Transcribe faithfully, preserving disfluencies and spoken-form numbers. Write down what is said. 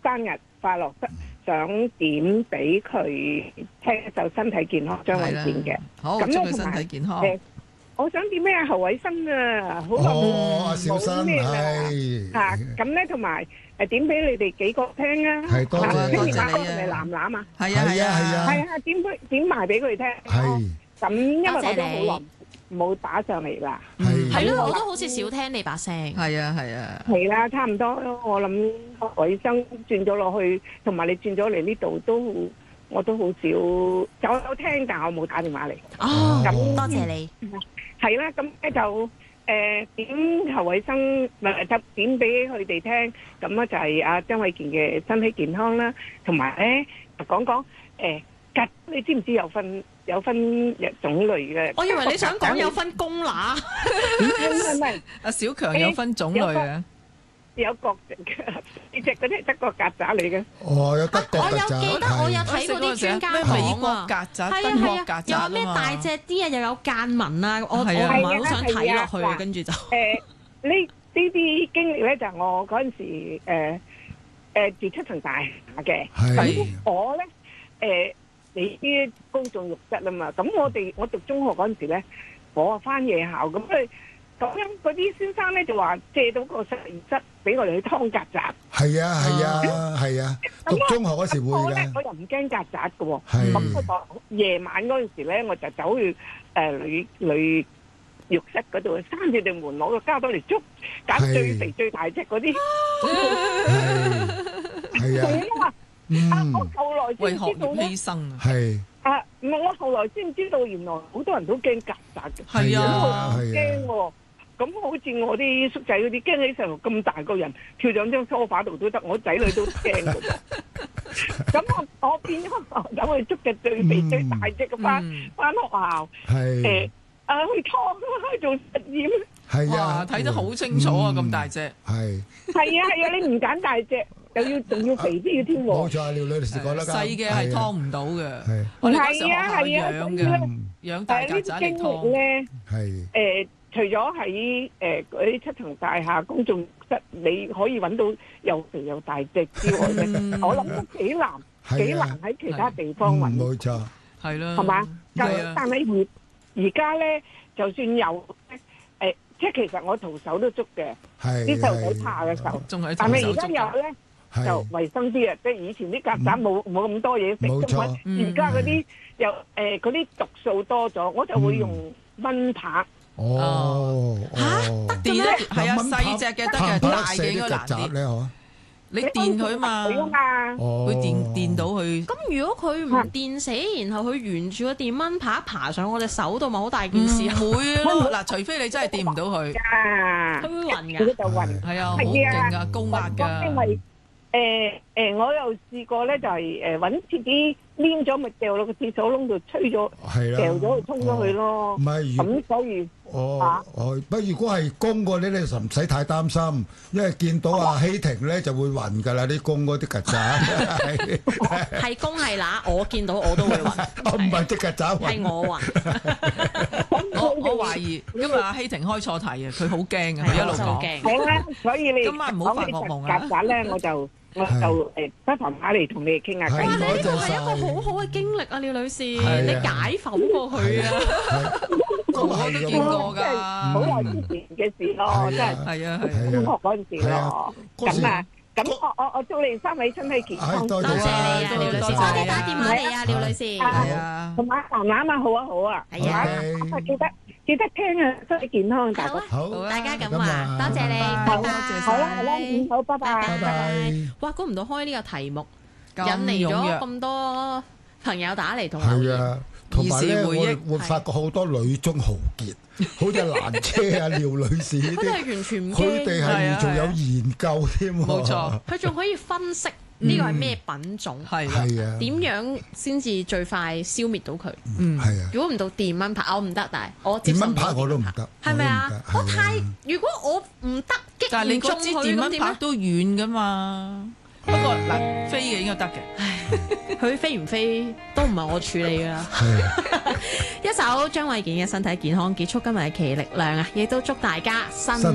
生日快樂，想點俾佢聽一首身體健康張衛健嘅。 好，祝佢身體健康。 我想點咩侯偉生啊，好耐冇冇咩啦嚇，咁咧同埋誒點俾你哋幾個聽啊？ 係多謝多謝你啊！ 係咪藍藍啊？ 係啊係啊係啊！ 係啊，點俾點埋俾佢聽。 係。 咁因為我都好耐冇打上嚟啦。 係係咯，我都好似少聽你把聲。 係啊係啊。 係啦，差唔多咯。我諗侯偉生轉咗落去，同埋你轉咗嚟呢度都。我都好少有有聽，但我冇打電話嚟。 哦，咁多謝你。 係啦，咁咧就誒點侯偉生咪就點俾佢哋聽，咁咧就係阿張衛健嘅身體健康啦，同埋咧講講誒曱，你知唔知有分有分種類嘅？ 我以為你想講有分公乸。 唔係唔係， 阿小強有分種類啊。 有國籍嘅，呢隻嗰啲係德國曱甴嚟嘅。 哦，有德國曱甴。 我有記得，我有睇過啲專家講啊。 曱甴、 係德國啊曱甴係啊，有咩大隻啲啊，又有間紋啊，我我唔係啊係好想睇落去啊，跟住就誒呢呢啲經歷咧，就係我嗰陣時誒誒住七層大廈嘅。咁我咧誒你啲公眾浴室啊嘛，咁我哋我讀中學嗰陣時咧，我返夜校咁佢。咁樣嗰啲先生咧就話借到個實驗室俾我哋去劏曱甴。 係啊係啊係啊！讀中學嗰時會㗎。 我又唔驚曱甴嘅喎。 係。 咁我講夜晚嗰陣時咧，我就走去誒女女浴室嗰度，閂住條門攞個膠袋嚟捉，揀最肥最大隻嗰啲。 係啊。 係啊！啊！我後來先知道咧。 犧牲啊！ 係。 啊！唔係我後來先知道，原來好多人都驚曱甴嘅。 係啊， 驚喎。咁好似我啲叔仔嗰啲驚起上嚟咁大個人跳上張梳化度都得，我仔女都驚嘅喎。咁我我變咗走去捉嘅最肥最大隻嘅翻翻學校，誒啊去劏去做實驗。 係啊， 睇得好清楚啊！咁大隻。 係。 係啊係啊，你唔揀大隻，又要仲要肥啲嘅添喎。 冇錯，廖女士講得啱。 細嘅係劏唔到嘅。 係。 我哋嗰時學校養嘅，養大曱甴嚟劏。 咧係。 誒。除咗喺誒嗰啲七層大廈公眾室，你可以揾到又肥又大隻之外咧，我諗都幾難，幾難喺其他地方揾。 冇錯， 係啦， 係嘛？但但係而而家咧，就算有誒，即係其實我徒手都捉嘅，啲細路仔怕嘅時候， 仲係但係而家有咧就衞生啲啊！即係以前啲曱甴冇冇咁多嘢食， 冇錯， 而家嗰啲又誒嗰啲毒素多咗，我就會用蚊拍。 哦， 嚇得嘅咩？ 係啊，細隻嘅得嘅，大嘅應該難啲咧嗬。 你電佢嘛？會電電到佢。 咁如果佢唔電死，然後佢沿住個電蚊爬爬上我隻手度，咪好大件事？ 唔會咯，嗱，除非你真係電唔到佢。 佢會暈㗎。 佢就暈。 係啊，好勁啊，高壓㗎。 因為誒誒，我又試過咧，就係誒揾廁紙黏咗，咪掉落個廁所窿度，吹咗，掉咗去沖咗佢咯。 唔係， 咁所以哦哦，不如果係公嗰啲咧，就唔使太擔心，因為見到阿希婷咧就會暈㗎啦，啲公嗰啲曱甴。 係公係乸，我見到我都會暈。 我唔係隻曱甴暈。 係我暈。 我我懷疑今日阿希婷開錯題啊，佢好驚啊，佢一路講。 好啦，所以你今晚唔好發惡夢啊！ 曱甴咧，我就。我就誒不妨打嚟同你哋傾下偈。 哇！呢個係一個好好嘅經歷啊，廖女士，你解剖過佢啊？ 我都見過㗎， 好耐之前嘅事咯，真係。 係啊係啊， 中學嗰陣時咯。咁啊，咁我我我祝你三位身體健康。 多謝你啊，廖女士，多謝打電話嚟啊，廖女士。 係啊。 同埋藍藍啊，好啊好啊。 係啊。 記得記得聽啊，身體健康，大家。 好， 大家咁話，多謝你， 拜拜。好啦好啦，嗯好，拜拜。 拜拜。哇，估唔到開呢個題目，引嚟咗咁多朋友打嚟同我留言。 係啊，同埋咧，我哋會發覺好多女中豪傑，好似蘭車啊、廖女士呢啲， 佢哋係完全唔驚， 佢哋係仲有研究添喎。 冇錯， 佢仲可以分析呢個係咩品種， 係啊， 點樣先至最快消滅到佢？ 嗯，係啊。 如果唔到電蚊拍，我唔得，但係我電蚊拍我都唔得， 係咪啊？我太如果我唔得， 但係你嗰支電蚊拍都遠噶嘛。不過嗱，飛嘅應該得嘅。 唉，佢飛唔飛都唔係我處理噶。一首張衛健嘅身體健康結束今日嘅奇力量啊！亦都祝大家新